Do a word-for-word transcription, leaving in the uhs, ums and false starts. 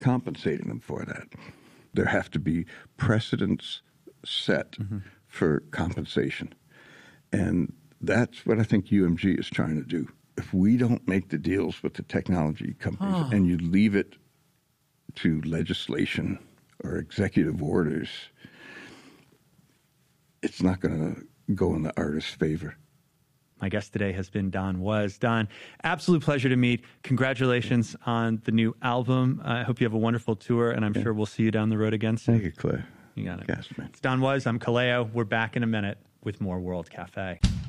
compensating them for that. There have to be precedents set mm-hmm. for compensation. And that's what I think U M G is trying to do. If we don't make the deals with the technology companies oh. and you leave it to legislation or executive orders, it's not going to go in the artist's favor. My guest today has been Don Was. Don, absolute pleasure to meet. Congratulations on the new album. I hope you have a wonderful tour, and I'm yeah. sure we'll see you down the road again soon. Thank you, Claire. You got it. Yes, man. It's Don Was. I'm Kaleo. We're back in a minute with more World Cafe.